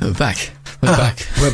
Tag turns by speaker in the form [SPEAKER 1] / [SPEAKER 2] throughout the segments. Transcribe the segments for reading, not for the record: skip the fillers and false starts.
[SPEAKER 1] We're back. We're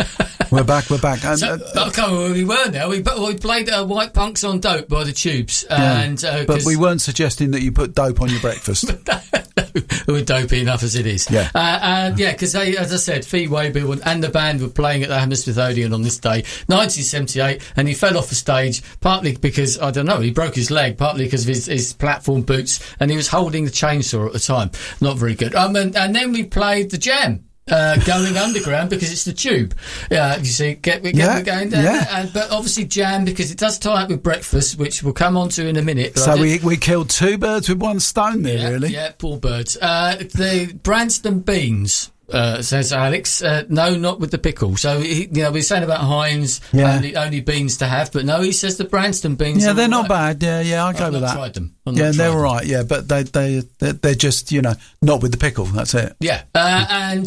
[SPEAKER 1] back. And,
[SPEAKER 2] we were now. We played White Punks on Dope by the Tubes.
[SPEAKER 1] But we weren't suggesting that you put dope on your breakfast.
[SPEAKER 2] We're dopey enough as it is. Because as I said, Fee Waybill and the band were playing at the Hammersmith Odeon on this day, 1978, and he fell off the stage, partly because, I don't know, he broke his leg, partly because of his platform boots, and he was holding the chainsaw at the time. Not very good. And then we played The Jam. Going underground because it's the Tube. You see, we're going down. But obviously Jam, because it does tie up with breakfast, which we'll come on to in a minute.
[SPEAKER 1] So we killed two birds with one stone there, really.
[SPEAKER 2] Yeah, poor birds. The Branston Beans. Says Alex, no, not with the pickle. So, we're saying about Heinz, only beans to have, but no, he says the Branston beans.
[SPEAKER 1] Yeah, they're not bad. Yeah, I'll go with that.
[SPEAKER 2] I've tried them.
[SPEAKER 1] They're all right. Yeah, but they're just not with the pickle. That's it.
[SPEAKER 2] Yeah. And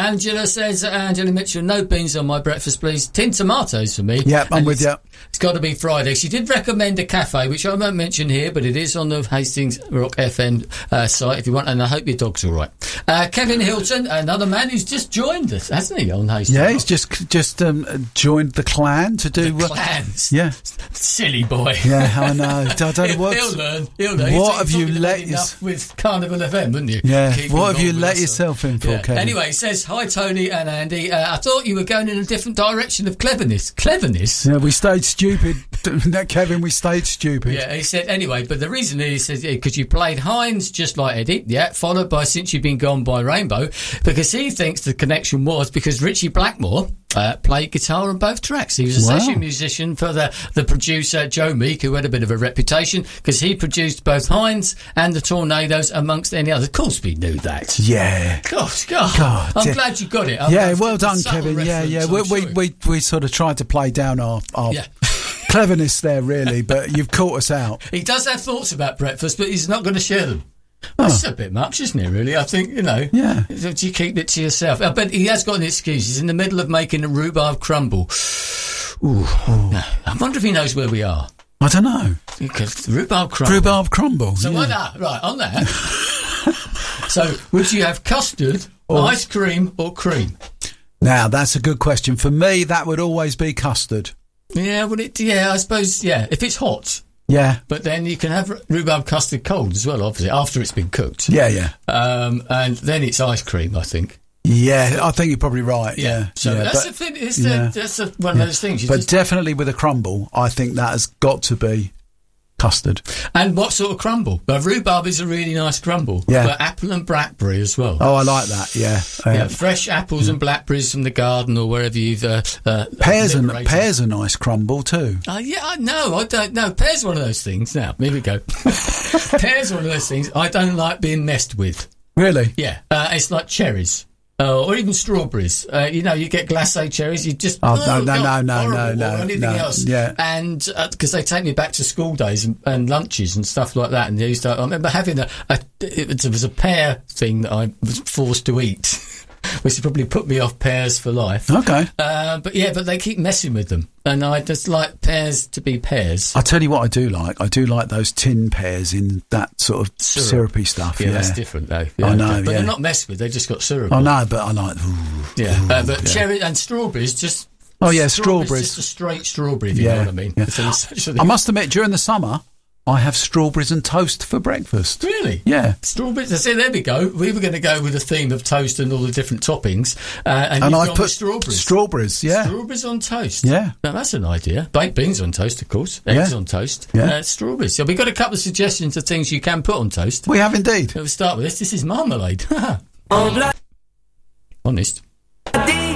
[SPEAKER 2] Angela Mitchell, no beans on my breakfast, please. Tin tomatoes for me.
[SPEAKER 1] Yeah, I'm with you.
[SPEAKER 2] It's got to be Friday. She did recommend a cafe, which I won't mention here, but it is on the Hastings Rock FM site if you want. And I hope your dog's all right. Kevin Hilton, another man who's just joined us, hasn't he, on Hastings?
[SPEAKER 1] Yeah, he's just joined the clan to do
[SPEAKER 2] clans.
[SPEAKER 1] Yeah,
[SPEAKER 2] silly boy.
[SPEAKER 1] Yeah, I know. I don't know what.
[SPEAKER 2] He'll learn.
[SPEAKER 1] What have you let
[SPEAKER 2] with Carnival FM, wouldn't you?
[SPEAKER 1] Yeah. What have you let yourself in for, Kevin?
[SPEAKER 2] Anyway, he says, hi Tony and Andy. I thought you were going in a different direction of cleverness. Cleverness?
[SPEAKER 1] Yeah, we stayed stupid. Kevin, we stayed stupid.
[SPEAKER 2] Yeah, he said, anyway, but the reason he says, because you played Heinz just like Eddie, followed by Since You've Been Gone by Rainbow, because he thinks the connection was because Richie Blackmore played guitar on both tracks. He was a session musician for the producer Joe Meek, who had a bit of a reputation because he produced both Heinz and the Tornadoes amongst any others. Of course we knew that.
[SPEAKER 1] Yeah.
[SPEAKER 2] God. I'm glad you got it.
[SPEAKER 1] Well done, Kevin. Yeah. We sort of tried to play down our cleverness there, really, but you've caught us out.
[SPEAKER 2] He does have thoughts about breakfast, but he's not going to share them. That's a bit much, isn't it, really? I think,
[SPEAKER 1] Yeah.
[SPEAKER 2] You keep it to yourself. But he has got an excuse. He's in the middle of making a rhubarb crumble. Ooh. I wonder if he knows where we are.
[SPEAKER 1] I don't know.
[SPEAKER 2] Because rhubarb crumble.
[SPEAKER 1] Rhubarb crumble.
[SPEAKER 2] So why not? Right, on that. So, would you have custard, ice cream, or cream?
[SPEAKER 1] Now, that's a good question. For me, that would always be custard.
[SPEAKER 2] Yeah, I suppose, if it's hot.
[SPEAKER 1] Yeah.
[SPEAKER 2] But then you can have rhubarb custard cold as well, obviously, after it's been cooked.
[SPEAKER 1] Yeah.
[SPEAKER 2] And then it's ice cream, I think.
[SPEAKER 1] Yeah, I think you're probably right. Yeah.
[SPEAKER 2] So that's the thing. That's one of those things.
[SPEAKER 1] But definitely with a crumble, I think that has got to be custard.
[SPEAKER 2] And what sort of crumble? But rhubarb is a really nice crumble.
[SPEAKER 1] Yeah.
[SPEAKER 2] But apple and blackberry as well.
[SPEAKER 1] Oh, I like that. Yeah.
[SPEAKER 2] Fresh apples and blackberries from the garden or wherever you've.
[SPEAKER 1] Pears are nice crumble too.
[SPEAKER 2] No, I don't know. Pears are one of those things. Now, here we go. Pears are one of those things I don't like being messed with.
[SPEAKER 1] Really?
[SPEAKER 2] Yeah. It's like cherries. Or even strawberries. You get glacé cherries. You just
[SPEAKER 1] no,
[SPEAKER 2] or anything else.
[SPEAKER 1] Yeah,
[SPEAKER 2] and because they take me back to school days and lunches and stuff like that. And I remember having it was a pear thing that I was forced to eat, which probably put me off pears for life.
[SPEAKER 1] Okay.
[SPEAKER 2] But they keep messing with them, and I just like pears to be pears.
[SPEAKER 1] I'll tell you what I do like. I do like those tin pears in that sort of syrupy stuff. Yeah,
[SPEAKER 2] that's different though. Yeah,
[SPEAKER 1] I know,
[SPEAKER 2] but they're not messed with. They just got syrup.
[SPEAKER 1] I know, but I like.
[SPEAKER 2] But cherry and strawberries just.
[SPEAKER 1] Oh yeah, strawberries.
[SPEAKER 2] Just a straight strawberry. If you know what I mean.
[SPEAKER 1] Yeah. I must admit, during the summer, I have strawberries and toast for breakfast.
[SPEAKER 2] Really?
[SPEAKER 1] Yeah.
[SPEAKER 2] Strawberries. So there we go. We were going to go with a theme of toast and all the different toppings. And I put
[SPEAKER 1] strawberries.
[SPEAKER 2] Strawberries on toast.
[SPEAKER 1] Yeah.
[SPEAKER 2] Now that's an idea. Baked beans on toast, of course. Eggs on toast.
[SPEAKER 1] Yeah.
[SPEAKER 2] Strawberries. So we've got a couple of suggestions of things you can put on toast.
[SPEAKER 1] We have indeed.
[SPEAKER 2] We'll start with this. This is marmalade. Honest.